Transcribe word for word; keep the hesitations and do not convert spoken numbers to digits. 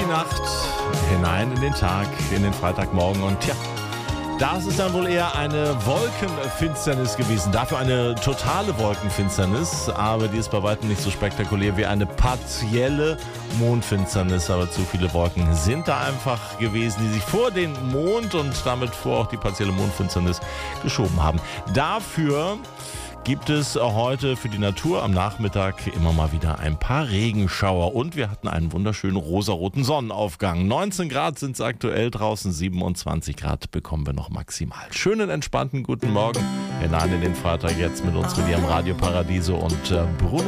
Nacht, hinein in den Tag, in den Freitagmorgen und tja, da ist es dann wohl eher eine Wolkenfinsternis gewesen. Dafür eine totale Wolkenfinsternis, aber die ist bei weitem nicht so spektakulär wie eine partielle Mondfinsternis. Aber zu viele Wolken sind da einfach gewesen, die sich vor den Mond und damit vor auch die partielle Mondfinsternis geschoben haben. Dafür gibt es heute für die Natur am Nachmittag immer mal wieder ein paar Regenschauer und wir hatten einen wunderschönen rosaroten Sonnenaufgang. neunzehn Grad sind es aktuell draußen, siebenundzwanzig Grad bekommen wir noch maximal. Schönen, entspannten guten Morgen hinein in den Freitag jetzt mit uns, mit Ihrem Radio Paradiso und äh, Bruno